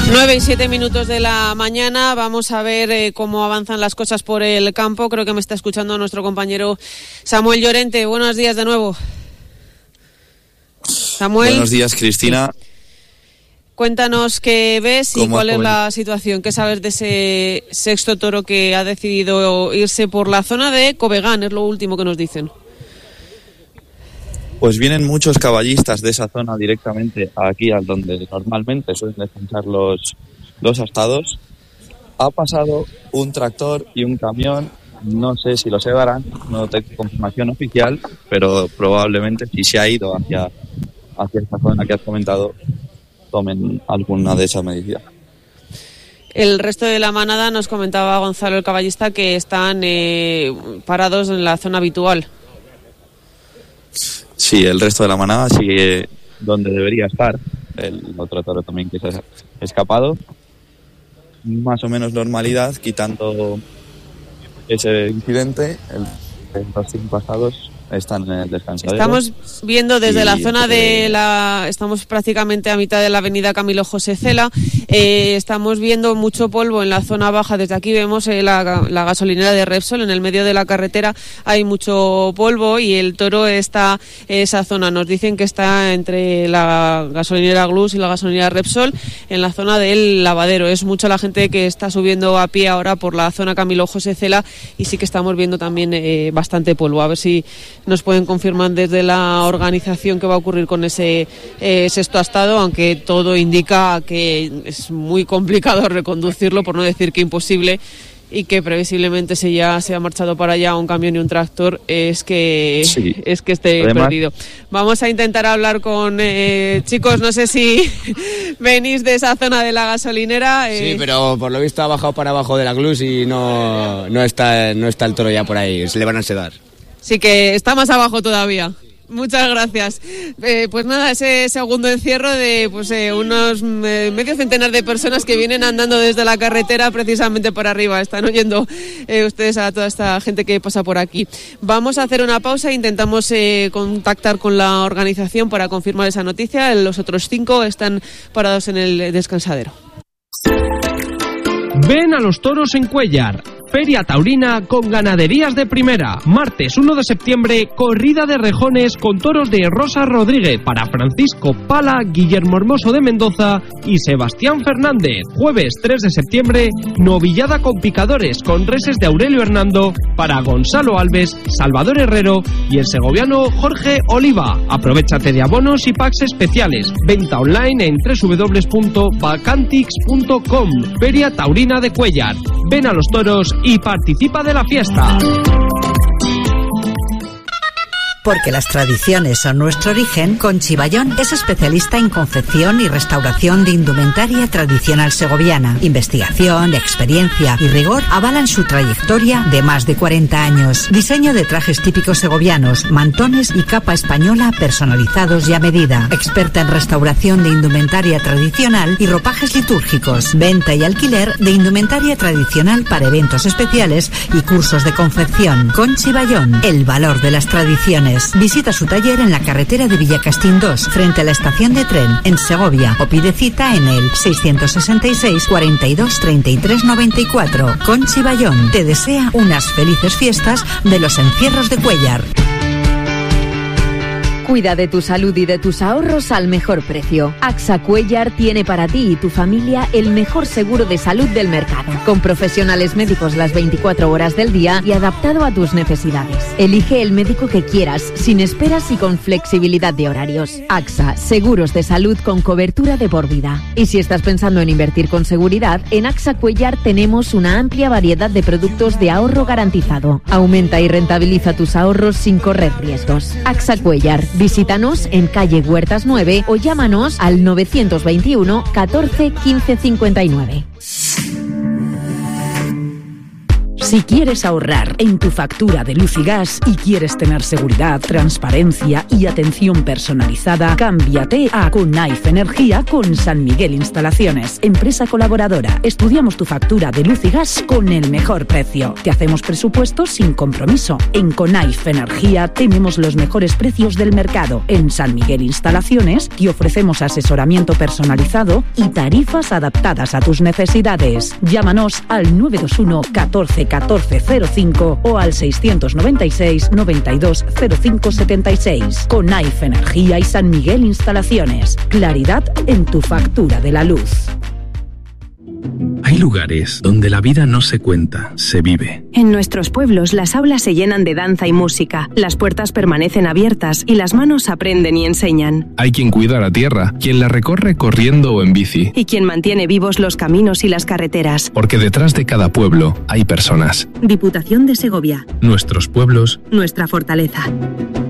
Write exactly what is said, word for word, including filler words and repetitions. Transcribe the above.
nueve y siete minutos de la mañana. Vamos a ver eh, cómo avanzan las cosas por el campo. Creo que me está escuchando nuestro compañero Samuel Llorente. Buenos días de nuevo. Samuel. Buenos días, Cristina. Sí. Cuéntanos qué ves y cuál es la situación. ¿Qué sabes de ese sexto toro que ha decidido irse por la zona de Covegán? Es lo último que nos dicen. Pues vienen muchos caballistas de esa zona directamente aquí, al donde normalmente suelen descansar los, los astados. Ha pasado un tractor y un camión, no sé si los llevarán, no tengo confirmación oficial, pero probablemente si se ha ido hacia, hacia esta zona que has comentado, tomen alguna de esas medidas. El resto de la manada, nos comentaba Gonzalo el caballista, que están eh, parados en la zona habitual. Sí, el resto de la manada sigue donde debería estar. El otro toro también que se ha escapado. Más o menos normalidad, quitando ese incidente. El, los cinco pasados están en el descansadero. Estamos viendo desde y, la zona de la... Estamos prácticamente a mitad de la avenida Camilo José Cela. Eh, estamos viendo mucho polvo en la zona baja. Desde aquí vemos eh, la, la gasolinera de Repsol. En el medio de la carretera hay mucho polvo y el toro está en esa zona. Nos dicen que está entre la gasolinera Glus y la gasolinera Repsol, en la zona del lavadero. Es mucha la gente que está subiendo a pie ahora por la zona Camilo José Cela y sí que estamos viendo también eh, bastante polvo. A ver si nos pueden confirmar desde la organización qué va a ocurrir con ese eh, sexto astado, aunque todo indica que es muy complicado reconducirlo, por no decir que imposible, y que previsiblemente si ya se ha marchado para allá un camión y un tractor es que sí. es que esté Además, perdido. Vamos a intentar hablar con eh, chicos, no sé si venís de esa zona de la gasolinera. Eh. Sí, pero por lo visto ha bajado para abajo de la Glus y no, no, está, no está el toro ya por ahí, se le van a sedar. Sí que está más abajo todavía. Muchas gracias. Eh, pues nada, ese segundo encierro de pues eh, unos eh, medio centenar de personas que vienen andando desde la carretera precisamente para arriba. Están oyendo eh, ustedes a toda esta gente que pasa por aquí. Vamos a hacer una pausa e intentamos eh, contactar con la organización para confirmar esa noticia. Los otros cinco están parados en el descansadero. Ven a los toros en Cuéllar. Feria taurina con ganaderías de primera. Martes uno de septiembre, corrida de rejones con toros de Rosa Rodríguez para Francisco Pala, Guillermo Hermoso de Mendoza y Sebastián Fernández. Jueves tres de septiembre, novillada con picadores con reses de Aurelio Hernando para Gonzalo Alves, Salvador Herrero y el segoviano Jorge Oliva. Aprovéchate de abonos y packs especiales. Venta online en doble u doble u doble u punto vacantix punto com. Feria taurina de Cuéllar. Ven a los toros y participa de la fiesta. Porque las tradiciones son nuestro origen, Conchi Bayón es especialista en confección y restauración de indumentaria tradicional segoviana. Investigación, experiencia y rigor avalan su trayectoria de más de cuarenta años. Diseño de trajes típicos segovianos, mantones y capa española personalizados y a medida. Experta en restauración de indumentaria tradicional y ropajes litúrgicos. Venta y alquiler de indumentaria tradicional para eventos especiales y cursos de confección. Conchi Bayón, el valor de las tradiciones. Visita su taller en la carretera de Villacastín dos, frente a la estación de tren, en Segovia, o pide cita en el seiscientos sesenta y seis, cuarenta y dos, treinta y tres noventa y cuatro. Conchi Bayón te desea unas felices fiestas de los encierros de Cuéllar. Cuida de tu salud y de tus ahorros al mejor precio. AXA Cuéllar tiene para ti y tu familia el mejor seguro de salud del mercado, con profesionales médicos las veinticuatro horas del día y adaptado a tus necesidades. Elige el médico que quieras, sin esperas y con flexibilidad de horarios. AXA, seguros de salud con cobertura de por vida. Y si estás pensando en invertir con seguridad, en AXA Cuéllar tenemos una amplia variedad de productos de ahorro garantizado. Aumenta y rentabiliza tus ahorros sin correr riesgos. AXA Cuéllar. Visítanos en calle Huertas nueve o llámanos al novecientos veintiuno catorce quince cincuenta y nueve. Si quieres ahorrar en tu factura de luz y gas y quieres tener seguridad, transparencia y atención personalizada, cámbiate a Conaife Energía con San Miguel Instalaciones, empresa colaboradora. Estudiamos tu factura de luz y gas con el mejor precio. Te hacemos presupuestos sin compromiso. En Conaife Energía tenemos los mejores precios del mercado. En San Miguel Instalaciones te ofrecemos asesoramiento personalizado y tarifas adaptadas a tus necesidades. Llámanos al nueve dos uno catorce catorce cero cinco o al seiscientos noventa y seis noventa y dos cero cinco setenta y seis. Conaife Energía y San Miguel Instalaciones. Claridad en tu factura de la luz. Hay lugares donde la vida no se cuenta, se vive. En nuestros pueblos las aulas se llenan de danza y música, las puertas permanecen abiertas y las manos aprenden y enseñan. Hay quien cuida la tierra, quien la recorre corriendo o en bici. Y quien mantiene vivos los caminos y las carreteras. Porque detrás de cada pueblo hay personas. Diputación de Segovia. Nuestros pueblos. Nuestra fortaleza.